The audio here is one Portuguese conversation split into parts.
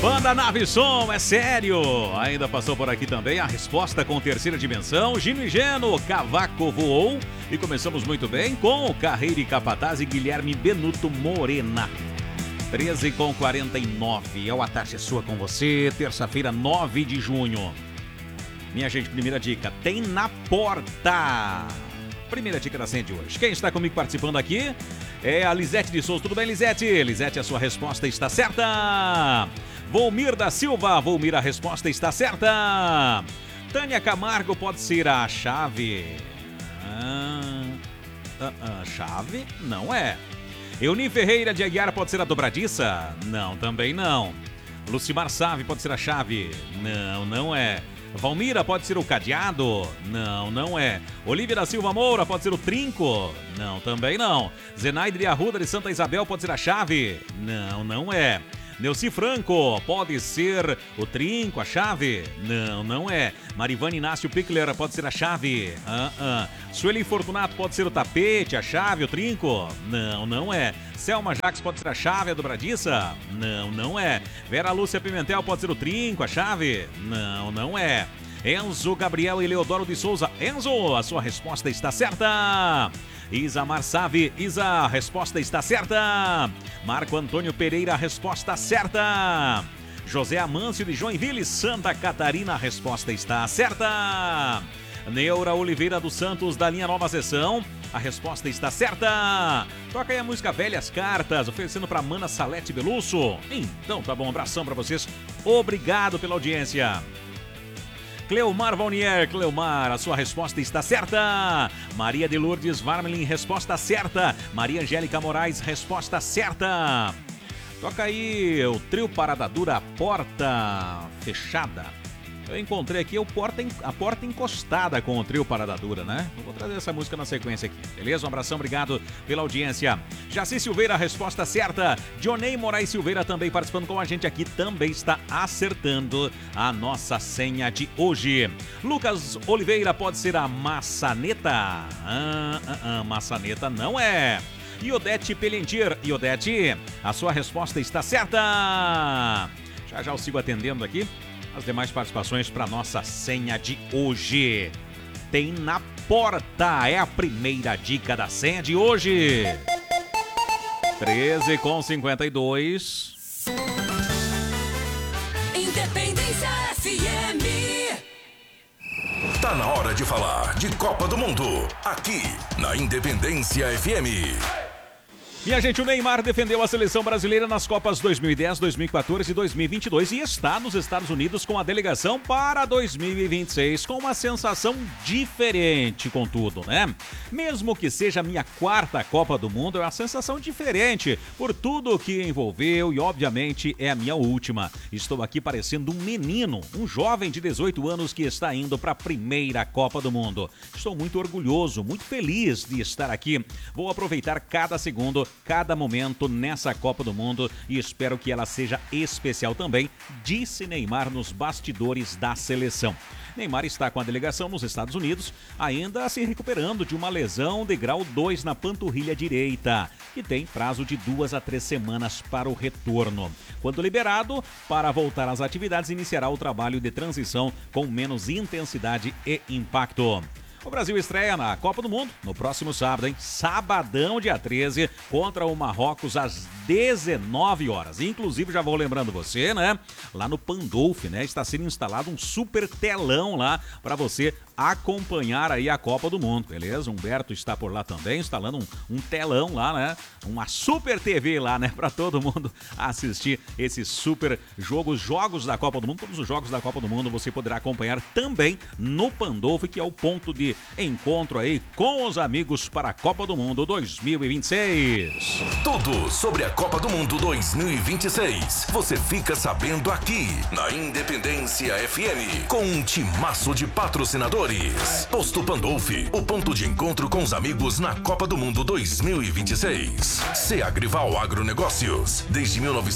Banda Nave Som, é sério! Ainda passou por aqui também a resposta com terceira dimensão, Gino e Geno, Cavaco Voou. E começamos muito bem com Carreira e Capataz e Guilherme Benuto Morena. 13h49, é o A Tarde é Sua com você, terça-feira, 9 de junho. Minha gente, primeira dica, tem na porta. Primeira dica da Sende hoje. Quem está comigo participando aqui é a Lisete de Souza. Tudo bem, Lisete? Lisete, a sua resposta está certa. Volmir da Silva. Volmir, a resposta está certa. Tânia Camargo pode ser a chave. Chave? Não é. Euni Ferreira de Aguiar pode ser a dobradiça? Não, também não. Lucimar Save pode ser a chave? Não, não é. Valmira pode ser o cadeado? Não, não é. Olívia da Silva Moura pode ser o trinco? Não, também não. Zenaide Arruda de Santa Isabel pode ser a chave? Não, não é. Neuci Franco pode ser o trinco, a chave? Não, não é. Marivane Inácio Pickler pode ser a chave? Sueli Fortunato pode ser o tapete, a chave, o trinco? Não, não é. Selma Jacques pode ser a chave, a dobradiça? Não, não é. Vera Lúcia Pimentel pode ser o trinco, a chave? Não, não é. Enzo Gabriel e Leodoro de Souza. Enzo, a sua resposta está certa. Isamar Save, Isa, a resposta está certa. Marco Antônio Pereira, a resposta certa. José Amâncio de Joinville, Santa Catarina, a resposta está certa. Neura Oliveira dos Santos, da linha Nova Sessão, a resposta está certa. Toca aí a música Velhas Cartas, oferecendo para Mana Salete Belusso. Então tá bom, um abração para vocês. Obrigado pela audiência. Cleomar Valnier, Cleomar, a sua resposta está certa. Maria de Lourdes Varmelin, resposta certa. Maria Angélica Moraes, resposta certa. Toca aí o trio Parada Dura, Porta Fechada. Eu encontrei aqui a porta encostada com o trio Parada Dura, né? Eu vou trazer essa música na sequência aqui, beleza? Um abração, obrigado pela audiência. Jaci Silveira, a resposta certa. Dionei Moraes Silveira também participando com a gente aqui, também está acertando a nossa senha de hoje. Lucas Oliveira pode ser a maçaneta? Maçaneta não é. Iodete Pelentier, Iodete, a sua resposta está certa. Já eu sigo atendendo aqui as demais participações para nossa senha de hoje. Tem na porta, é a primeira dica da senha de hoje. 13h52. Independência FM. Tá na hora de falar de Copa do Mundo, aqui na Independência FM. Minha gente, o Neymar defendeu a seleção brasileira nas Copas 2010, 2014 e 2022 e está nos Estados Unidos com a delegação para 2026, com uma sensação diferente, contudo, né? Mesmo que seja a minha quarta Copa do Mundo, é uma sensação diferente por tudo que envolveu e, obviamente, é a minha última. Estou aqui parecendo um menino, um jovem de 18 anos que está indo para a primeira Copa do Mundo. Estou muito orgulhoso, muito feliz de estar aqui. Vou aproveitar cada segundo, cada momento nessa Copa do Mundo e espero que ela seja especial também, disse Neymar nos bastidores da seleção. Neymar está com a delegação nos Estados Unidos, ainda se recuperando de uma lesão de grau 2 na panturrilha direita, que tem prazo de 2 a 3 semanas para o retorno. Quando liberado, para voltar às atividades, iniciará o trabalho de transição com menos intensidade e impacto. O Brasil estreia na Copa do Mundo no próximo sábado, hein? Sabadão, dia 13, contra o Marrocos às 19 horas. Inclusive, já vou lembrando você, né? Lá no Pandolf, né? Está sendo instalado um super telão lá para você acompanhar aí a Copa do Mundo, beleza? Humberto está por lá também, instalando um telão lá, né? Uma super TV lá, né? Para todo mundo assistir esses super jogos da Copa do Mundo. Todos os jogos da Copa do Mundo você poderá acompanhar também no Pandolf, que é o ponto de encontro aí com os amigos para a Copa do Mundo 2026. Tudo sobre a Copa do Mundo 2026. Você fica sabendo aqui na Independência FM, com um timaço de patrocinadores. Posto Pandolf, o ponto de encontro com os amigos na Copa do Mundo 2026. Agrival Agronegócios, desde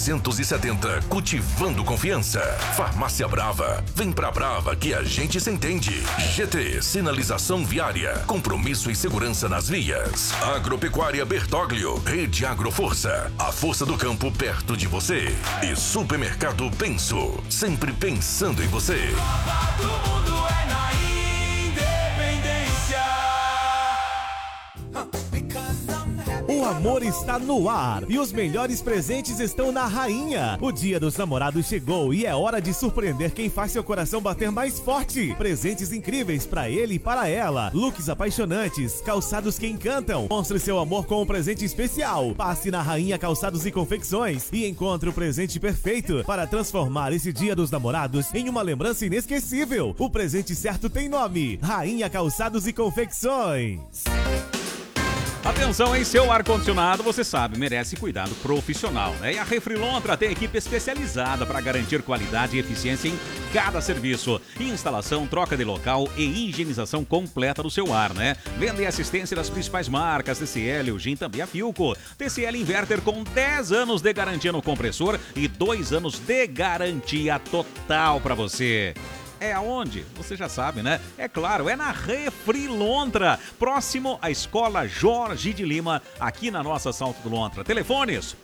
1970, cultivando confiança. Farmácia Brava, vem pra Brava que a gente se entende. GT Sinalização Educação viária, compromisso e segurança nas vias. Agropecuária Bertoglio, Rede Agroforça, a força do campo perto de você. E Supermercado Penso, sempre pensando em você. Copa do Mundo é na Independência. O amor está no ar e os melhores presentes estão na Rainha. O Dia dos Namorados chegou e é hora de surpreender quem faz seu coração bater mais forte. Presentes incríveis para ele e para ela. Looks apaixonantes, calçados que encantam. Mostre seu amor com um presente especial. Passe na Rainha Calçados e Confecções e encontre o presente perfeito para transformar esse Dia dos Namorados em uma lembrança inesquecível. O presente certo tem nome: Rainha Calçados e Confecções. Atenção, em seu ar-condicionado, você sabe, merece cuidado profissional, né? E a Refrilontra tem equipe especializada para garantir qualidade e eficiência em cada serviço. Instalação, troca de local e higienização completa do seu ar, né? Venda e assistência das principais marcas, TCL, o GIM, também a Philco. TCL Inverter com 10 anos de garantia no compressor e 2 anos de garantia total para você. É aonde? Você já sabe, né? É claro, é na Refrilontra, próximo à Escola Jorge de Lima, aqui na nossa Salto do Lontra. Telefones